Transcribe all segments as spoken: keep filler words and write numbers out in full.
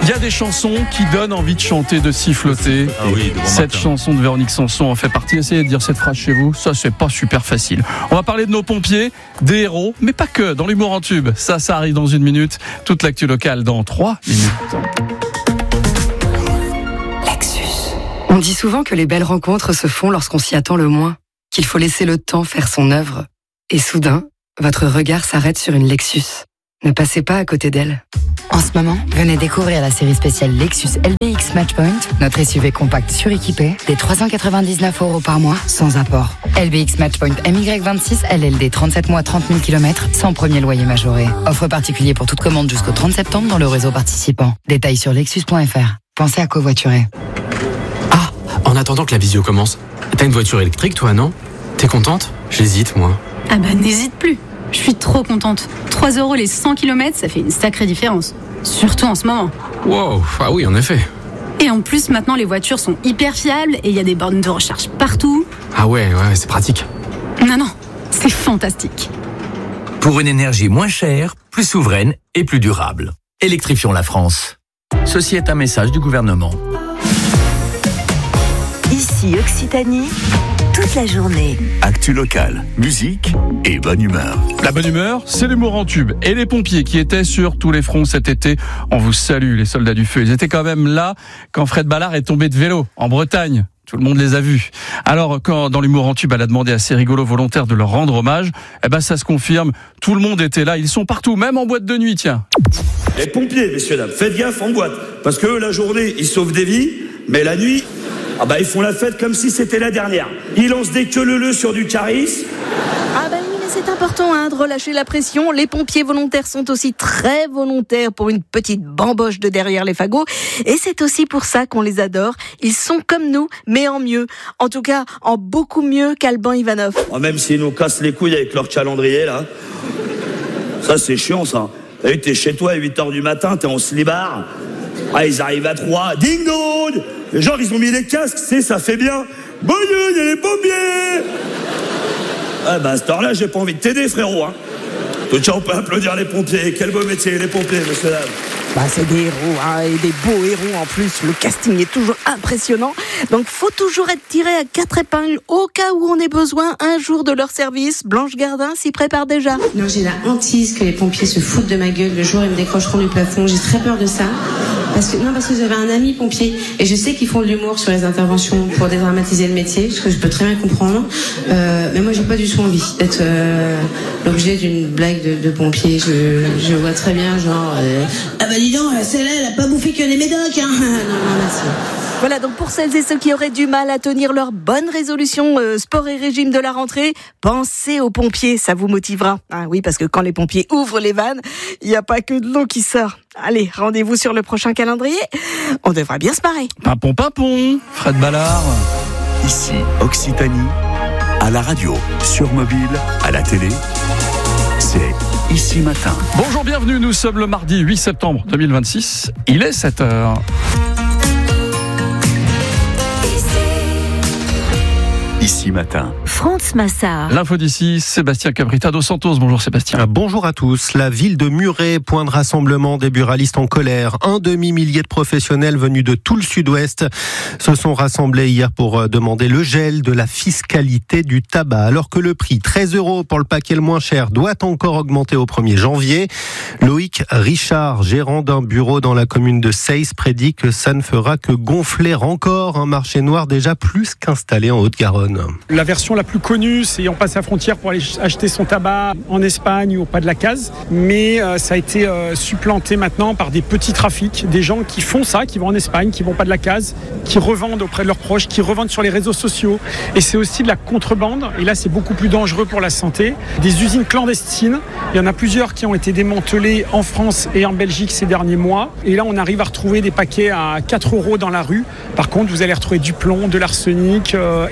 Il y a des chansons qui donnent envie de chanter, de siffloter. Ah oui, cette chanson de Véronique Sanson en fait partie. Essayez de dire cette phrase chez vous, ça c'est pas super facile. On va parler de nos pompiers, des héros, mais pas que, dans l'humour en tube. Ça, ça arrive dans une minute. Toute l'actu locale dans trois minutes. Lexus. On dit souvent que les belles rencontres se font lorsqu'on s'y attend le moins, qu'il faut laisser le temps faire son œuvre. Et soudain, votre regard s'arrête sur une Lexus. Ne passez pas à côté d'elle. En ce moment, venez découvrir la série spéciale Lexus L B X Matchpoint, notre S U V compact suréquipé, des trois cent quatre-vingt-dix-neuf euros par mois, sans apport. L B X Matchpoint M Y vingt-six, L L D trente-sept mois, trente mille kilomètres, sans premier loyer majoré. Offre particulier pour toute commande jusqu'au trente septembre dans le réseau participant. Détails sur lexus point f r. Pensez à covoiturer. Ah, en attendant que la visio commence, t'as une voiture électrique toi, non? T'es contente? J'hésite, moi. Ah bah n'hésite plus. Je suis trop contente. trois euros les cent kilomètres, ça fait une sacrée différence. Surtout en ce moment. Wow, ah oui, en effet. Et en plus, maintenant, les voitures sont hyper fiables et il y a des bornes de recharge partout. Ah ouais, ouais, c'est pratique. Non, non, c'est fantastique. Pour une énergie moins chère, plus souveraine et plus durable. Électrifions la France. Ceci est un message du gouvernement. Ici Occitanie, toute la journée. Actu locale, musique et bonne humeur. La bonne humeur, c'est l'humour en tube. Et les pompiers qui étaient sur tous les fronts cet été, on vous salue, les soldats du feu. Ils étaient quand même là quand Fred Ballard est tombé de vélo en Bretagne. Tout le monde les a vus. Alors, quand dans l'humour en tube, elle a demandé à ses rigolos volontaires de leur rendre hommage, eh ben, ça se confirme. Tout le monde était là. Ils sont partout, même en boîte de nuit, tiens. Les pompiers, messieurs, dames, faites gaffe en boîte. Parce que la journée, ils sauvent des vies, mais la nuit, ah bah, ils font la fête comme si c'était la dernière. Ils lancent des queue-leu-leu sur du charisme. Ah bah oui, mais c'est important hein, de relâcher la pression. Les pompiers volontaires sont aussi très volontaires pour une petite bamboche de derrière les fagots. Et c'est aussi pour ça qu'on les adore. Ils sont comme nous, mais en mieux. En tout cas, en beaucoup mieux qu'Alban Ivanov. Oh, même s'ils nous cassent les couilles avec leur calendrier, là. Ça, c'est chiant, ça. T'as vu, t'es chez toi à huit heures du matin, t'es en slibard. Ah, ils arrivent à trois. Ding dong! Les gens, ils ont mis des casques, c'est, ça fait bien. Bonne nuit, il y a les pompiers! Ah, bah, à cette heure-là, j'ai pas envie de t'aider, frérot, hein. Tout on peut applaudir les pompiers. Quel beau métier, les pompiers, monsieur, dames. Bah, c'est des héros, hein, et des beaux héros en plus. Le casting est toujours impressionnant. Donc, faut toujours être tiré à quatre épingles au cas où on ait besoin un jour de leur service. Blanche Gardin s'y prépare déjà. Non, j'ai la hantise que les pompiers se foutent de ma gueule le jour où ils me décrocheront du plafond. J'ai très peur de ça. Parce que, non, parce que j'avais un ami pompier et je sais qu'ils font de l'humour sur les interventions pour dédramatiser le métier, ce que je peux très bien comprendre. Euh, mais moi, j'ai pas du tout envie d'être euh, l'objet d'une blague de, de pompier. Je, je vois très bien, genre, euh, ah bah dis donc, celle-là, elle a pas bouffé que des médocs, hein. Non, non, merci. Voilà, donc pour celles et ceux qui auraient du mal à tenir leur bonne résolution euh, sport et régime de la rentrée, pensez aux pompiers, ça vous motivera. Ah oui, parce que quand les pompiers ouvrent les vannes, il n'y a pas que de l'eau qui sort. Allez, rendez-vous sur le prochain calendrier. On devrait bien se marrer. Pimpon, pimpon, Fred Ballard. Ici Occitanie, à la radio, sur mobile, à la télé, c'est Ici Matin. Bonjour, bienvenue, nous sommes le mardi huit septembre deux mille vingt-six. Il est sept heures. Ici Matin. France Massard. L'info d'ici, Sébastien Cabrita dos Santos. Bonjour Sébastien. Bonjour à tous. La ville de Muret, point de rassemblement des buralistes en colère. Un demi-millier de professionnels venus de tout le sud-ouest se sont rassemblés hier pour demander le gel de la fiscalité du tabac. Alors que le prix, treize euros pour le paquet le moins cher, doit encore augmenter au premier janvier. Loïc Richard, gérant d'un bureau dans la commune de Seyss, prédit que ça ne fera que gonfler encore un marché noir déjà plus qu'installé en Haute-Garonne. La version la plus connue, c'est on passe la frontière pour aller acheter son tabac en Espagne ou au pas de la case. Mais euh, ça a été euh, supplanté maintenant par des petits trafics, des gens qui font ça, qui vont en Espagne, qui vont pas de la case, qui revendent auprès de leurs proches, qui revendent sur les réseaux sociaux. Et c'est aussi de la contrebande. Et là, c'est beaucoup plus dangereux pour la santé. Des usines clandestines. Il y en a plusieurs qui ont été démantelées en France et en Belgique ces derniers mois. Et là, on arrive à retrouver des paquets à quatre euros dans la rue. Par contre, vous allez retrouver du plomb, de l'arsenic euh, et aucun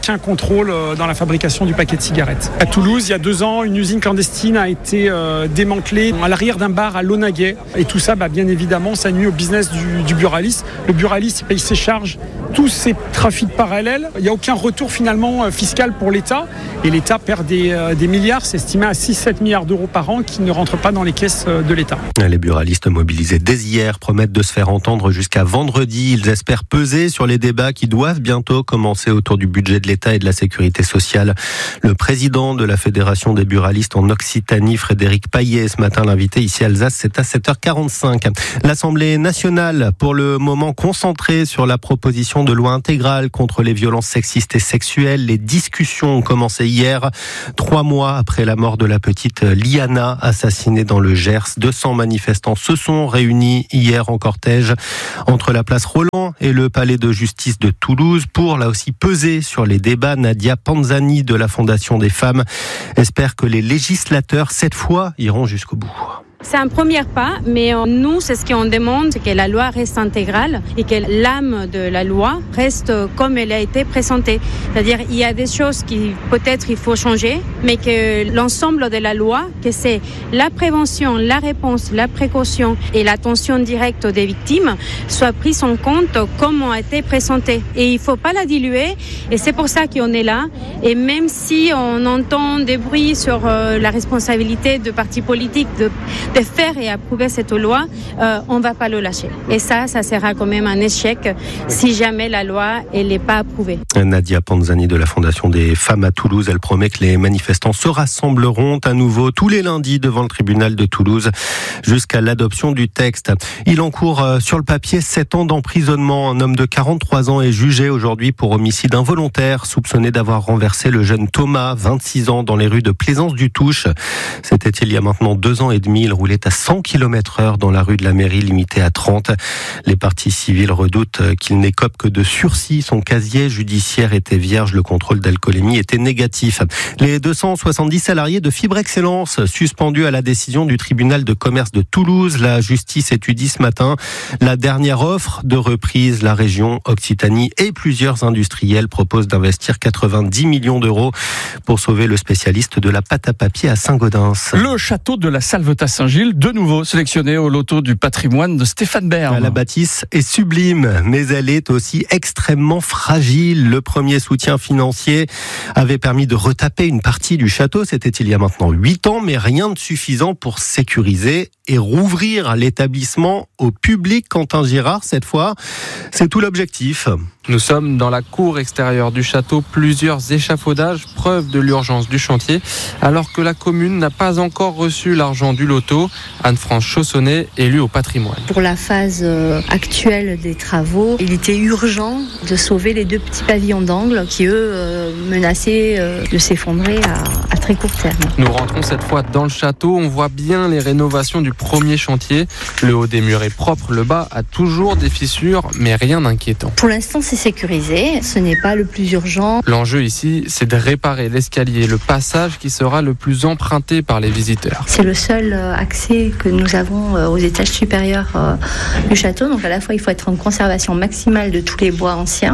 aucun contrôle dans la fabrication du paquet de cigarettes. À Toulouse, il y a deux ans, une usine clandestine a été euh, démantelée à l'arrière d'un bar à Launaguet. Et tout ça, bah, bien évidemment, ça nuit au business du, du buraliste. Le buraliste, il paye ses charges, tous ces trafics parallèles. Il n'y a aucun retour finalement euh, fiscal pour l'État. Et l'État perd des, euh, des milliards, c'est estimé à six à sept milliards d'euros par an qui ne rentrent pas dans les caisses euh, de l'État. Les buralistes mobilisés dès hier promettent de se faire entendre jusqu'à vendredi. Ils espèrent peser sur les débats qui doivent bientôt commencer autour du budget de l'État et de la sécurité sociale. Le président de la Fédération des buralistes en Occitanie, Frédéric Paillet, ce matin l'invité ici à Alsace, c'est à sept heures quarante-cinq. L'Assemblée nationale, pour le moment concentrée sur la proposition de loi intégrale contre les violences sexistes et sexuelles. Les discussions ont commencé hier, trois mois après la mort de la petite Liana, assassinée dans le Gers. deux cents manifestants se sont réunis hier en cortège entre la place Roland et le palais de justice de Toulouse pour là aussi peser sur les débats. Nadia Panzani de la Fondation des femmes espère que les législateurs cette fois iront jusqu'au bout. C'est un premier pas, mais nous, c'est ce qu'on demande, c'est que la loi reste intégrale et que l'âme de la loi reste comme elle a été présentée. C'est-à-dire, il y a des choses qui peut-être il faut changer, mais que l'ensemble de la loi, que c'est la prévention, la réponse, la précaution et l'attention directe des victimes, soit prise en compte comme on a été présenté. Et il ne faut pas la diluer, et c'est pour ça qu'on est là. Et même si on entend des bruits sur euh, la responsabilité de partis politiques, de de faire et approuver cette loi, euh, on ne va pas le lâcher. Et ça, ça sera quand même un échec si jamais la loi n'est pas approuvée. Nadia Panzani de la Fondation des femmes à Toulouse, elle promet que les manifestants se rassembleront à nouveau tous les lundis devant le tribunal de Toulouse jusqu'à l'adoption du texte. Il encourt sur le papier sept ans d'emprisonnement. Un homme de quarante-trois ans est jugé aujourd'hui pour homicide involontaire, soupçonné d'avoir renversé le jeune Thomas, vingt-six ans, dans les rues de Plaisance-du-Touche. C'était il y a maintenant deux ans et demi. Il roulait à cent kilomètres heure dans la rue de la Mairie, limitée à trente. Les parties civiles redoutent qu'il n'écope que de sursis. Son casier judiciaire était vierge. Le contrôle d'alcoolémie était négatif. Les deux cent soixante-dix salariés de Fibre Excellence suspendus à la décision du tribunal de commerce de Toulouse. La justice étudie ce matin la dernière offre de reprise. La région Occitanie et plusieurs industriels proposent d'investir quatre-vingt-dix millions d'euros pour sauver le spécialiste de la pâte à papier à Saint-Gaudens. Le château de la Salvetat-Saint-Gilles, de nouveau sélectionné au loto du patrimoine de Stéphane Bern. La bâtisse est sublime, mais elle est aussi extrêmement fragile. Le premier soutien financier avait permis de retaper une partie du château. C'était il y a maintenant huit ans, mais rien de suffisant pour sécuriser et rouvrir l'établissement au public. Quentin Girard, cette fois, c'est tout l'objectif. Nous sommes dans la cour extérieure du château, plusieurs échafaudages, preuve de l'urgence du chantier, alors que la commune n'a pas encore reçu l'argent du loto. Anne-France Chaussonnet, élue au patrimoine. Pour la phase actuelle des travaux, il était urgent de sauver les deux petits pavillons d'angle qui, eux, menaçaient de s'effondrer à, à très court terme. Nous rentrons cette fois dans le château, on voit bien les rénovations du premier chantier. Le haut des murs est propre, le bas a toujours des fissures, mais rien d'inquiétant. Pour l'instant, c'est sécurisé, ce n'est pas le plus urgent. L'enjeu ici, c'est de réparer l'escalier, le passage qui sera le plus emprunté par les visiteurs. C'est le seul accès que nous avons aux étages supérieurs du château, donc à la fois il faut être en conservation maximale de tous les bois anciens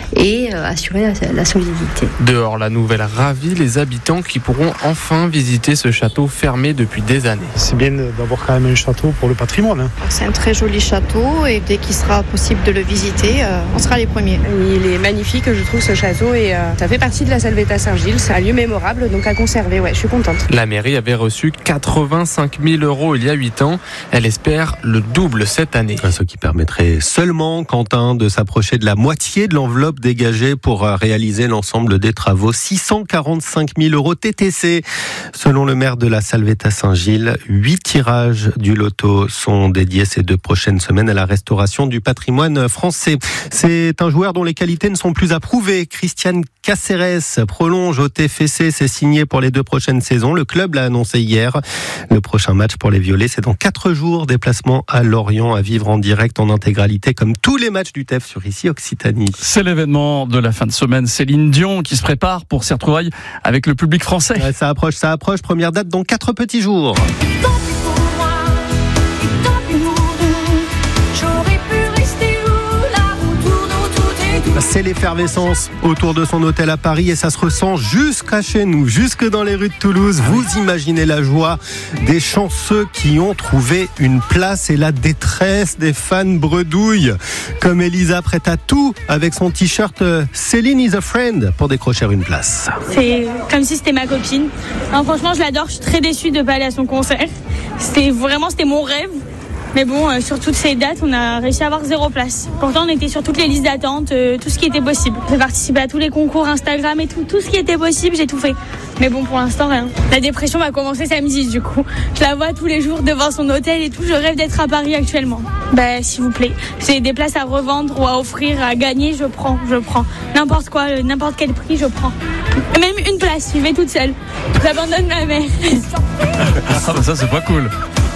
et assurer la, la solidité. Dehors, la nouvelle ravit les habitants qui pourront enfin visiter ce château fermé depuis des années. C'est bien d'avoir quand même un château pour le patrimoine. Hein. C'est un très joli château et dès qu'il sera possible de le visiter, euh, on sera les premiers. Il est magnifique, je trouve, ce château, et euh, ça fait partie de la Salvetat-Saint-Gilles. C'est un lieu mémorable, donc à conserver. Ouais, je suis contente. La mairie avait reçu quatre-vingt-cinq mille euros il y a huit ans. Elle espère le double cette année. Ce qui permettrait seulement, Quentin, de s'approcher de la moitié de l'enveloppe dégagée pour réaliser l'ensemble des travaux. six cent quarante-cinq mille euros T T C. Selon le maire de la Salvetat-Saint-Gilles, huit tirages du loto sont dédiés ces deux prochaines semaines à la restauration du patrimoine français. C'est un joueur dont les qualités ne sont plus approuvées. Christian Cáceres prolonge au T F C. C'est signé pour les deux prochaines saisons. Le club l'a annoncé hier. Le prochain match pour les Violets, c'est dans quatre jours. Déplacement à Lorient à vivre en direct en intégralité comme tous les matchs du T E F sur ici Occitanie. C'est l'événement de la fin de semaine. Céline Dion qui se prépare pour ses retrouvailles avec le public français. Ouais, ça approche, ça approche. Première date dans quatre petits jours. C'est l'effervescence autour de son hôtel à Paris et ça se ressent jusqu'à chez nous, jusque dans les rues de Toulouse. Vous imaginez la joie des chanceux qui ont trouvé une place et la détresse des fans bredouilles, comme Elisa prête à tout avec son t-shirt Céline is a friend pour décrocher une place. C'est comme si c'était ma copine. Non, franchement, je l'adore. Je suis très déçue de ne pas aller à son concert. C'était vraiment, c'était mon rêve. Mais bon, euh, sur toutes ces dates, on a réussi à avoir zéro place. Pourtant, on était sur toutes les listes d'attente, euh, tout ce qui était possible. J'ai participé à tous les concours Instagram et tout, tout ce qui était possible, j'ai tout fait. Mais bon, pour l'instant, rien. La dépression va commencer samedi, du coup. Je la vois tous les jours devant son hôtel et tout. Je rêve d'être à Paris actuellement. Bah, s'il vous plaît. J'ai des places à revendre ou à offrir, à gagner, je prends, je prends. N'importe quoi, euh, n'importe quel prix, je prends. Et même une place, je vais toute seule. J'abandonne ma mère. Ah bah ça, c'est pas cool.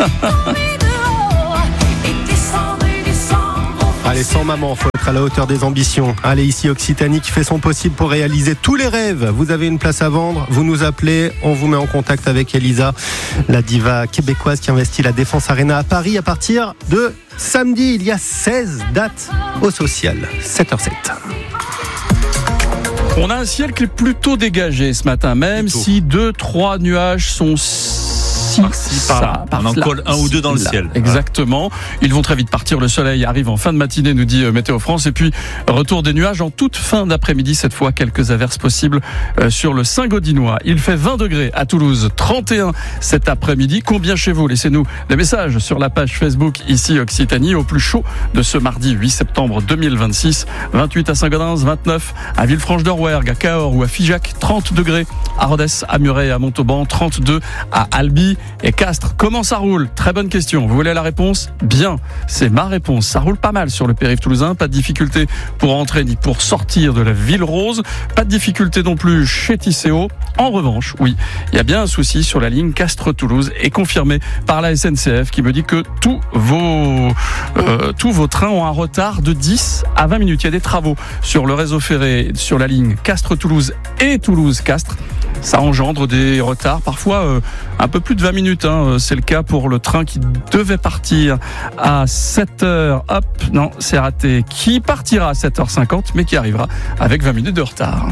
Allez, sans maman, faut être à la hauteur des ambitions. Allez, ici Occitanie qui fait son possible pour réaliser tous les rêves. Vous avez une place à vendre, vous nous appelez, on vous met en contact avec Elisa, la diva québécoise qui investit la Défense Arena à Paris à partir de samedi. Il y a seize dates au social. sept heures zéro sept. On a un ciel qui est plutôt dégagé ce matin, même plutôt. Si deux, trois nuages sont Par-ci, par-là. On en colle un ou deux dans le ciel. Exactement. Ils vont très vite partir. Le soleil arrive en fin de matinée, nous dit Météo France. Et puis, retour des nuages en toute fin d'après-midi. Cette fois, quelques averses possibles sur le Saint-Gaudinois. Il fait vingt degrés à Toulouse, trente et un cet après-midi. Combien chez vous? Laissez-nous des messages sur la page Facebook ici Occitanie. Au plus chaud de ce mardi huit septembre deux mille vingt-six. vingt-huit à Saint-Gaudens, vingt-neuf à Villefranche-de-Rouergue, à Cahors ou à Figeac. trente degrés à Rodez, à Muret et à Montauban. trente-deux à Albi et Castres. Comment ça roule? Très bonne question. Vous voulez la réponse? Bien, c'est ma réponse. Ça roule pas mal sur le périph' toulousain. Pas de difficulté pour entrer ni pour sortir de la ville rose. Pas de difficulté non plus chez Tisséo. En revanche, oui, il y a bien un souci sur la ligne Castres-Toulouse et confirmé par la S N C F qui me dit que tous vos, euh, tous vos trains ont un retard de dix à vingt minutes. Il y a des travaux sur le réseau ferré sur la ligne Castres-Toulouse et Toulouse-Castres. Ça engendre des retards, parfois euh, un peu plus de vingt minutes. Hein. C'est le cas pour le train qui devait partir à sept heures. Hop, non, c'est raté. Qui partira à sept heures cinquante, mais qui arrivera avec vingt minutes de retard.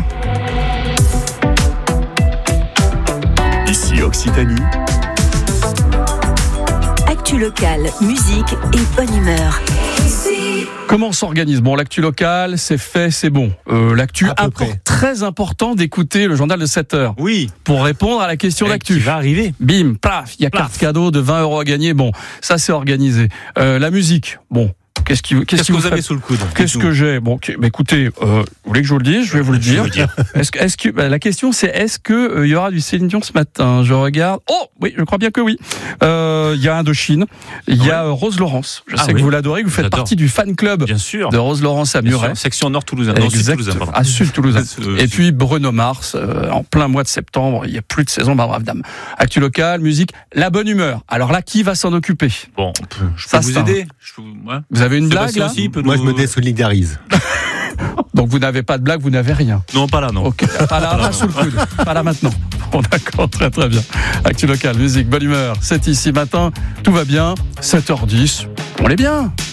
Ici Occitanie. Actu locale, musique et bonne humeur. Comment on s'organise? Bon, l'actu locale, c'est fait, c'est bon. Euh, l'actu import, très important d'écouter le journal de sept heures. Oui. Pour répondre à la question Et d'actu. Qui va arriver. Bim, plaf, il y a plaf. Carte cadeau de vingt euros à gagner. Bon, ça c'est organisé. Euh, la musique, bon. Qu'est-ce, qui, qu'est-ce, qu'est-ce que vous, vous avez sous le coude? Qu'est-ce que j'ai? Bon, okay, bah écoutez, euh, vous voulez que je vous le dise? Je vais vous le dire. dire. Est-ce que, est-ce que bah, la question c'est est-ce que euh, il y aura du Céline Dion ce matin? Je regarde. Oh, oui, je crois bien que oui. Euh, il y a Indochine. Il y a euh, Rose Laurence. Je ah sais oui. que vous l'adorez. Vous faites J'adore. partie du fan club. Bien sûr. De Rose Laurence à Muret. Section Nord Toulousain. Non, Sud Toulousain. À Sud Toulousain. Et puis Bruno Mars euh, en plein mois de septembre. Il y a plus de saison. Bah, brave dame. Actu locale, musique, la bonne humeur. Alors là, qui va s'en occuper? Bon, je peux ça, vous aider. Je peux, ouais. Vous avez une blague là? Aussi, Moi, nous... je me désolidarise. Donc, vous n'avez pas de blague, vous n'avez rien. Non, pas là, non. Ok, pas là, pas sous le coude. Pas là maintenant. Bon, d'accord, très très bien. Actu locale, musique, bonne humeur. C'est ici matin. Tout va bien. sept heures dix. On est bien.